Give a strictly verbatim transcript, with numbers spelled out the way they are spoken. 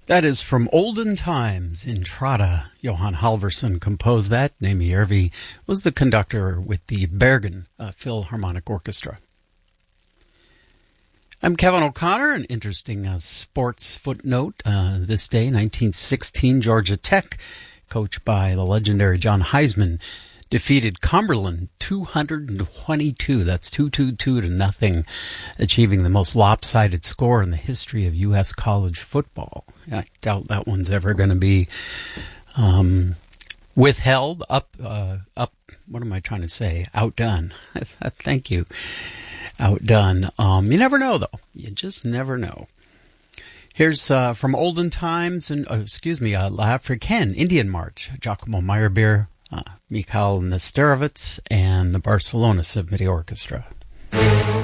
That is from Olden Times, Intrada. Johan Halvorson composed that. Nemi Järvi was the conductor with the Bergen uh, Philharmonic Orchestra. I'm Kevin O'Connor. An interesting uh, sports footnote uh, this day, nineteen sixteen, Georgia Tech, coached by the legendary John Heisman, defeated Cumberland two hundred twenty-two. That's two hundred twenty-two to nothing, achieving the most lopsided score in the history of U S college football. I doubt that one's ever going to be um, withheld, up, uh, up. What am I trying to say? Outdone. Thank you. Outdone. Um, you never know, though. You just never know. Here's uh, from Olden Times and oh, excuse me, uh, La Africaine Indian March. Giacomo Meyerbeer, uh, Mikhail Nesterovitz, and the Barcelona Symphony Orchestra.